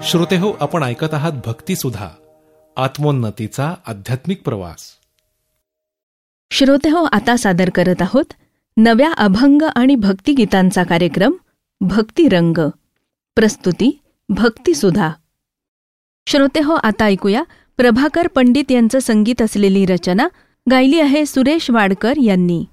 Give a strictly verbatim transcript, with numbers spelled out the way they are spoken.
श्रोतेहो, आपण ऐकत आहात भक्तिसुधा, आत्मोन्नतीचा आध्यात्मिक प्रवास. श्रोतेहो, आता सादर करत आहोत नव्या अभंग आणि भक्तिगीतांचा कार्यक्रम भक्तिरंग. प्रस्तुती भक्तिसुधा. श्रोतेहो, आता ऐकूया प्रभाकर पंडित यांचं संगीत असलेली रचना. गायली आहे सुरेश वाडकर यांनी.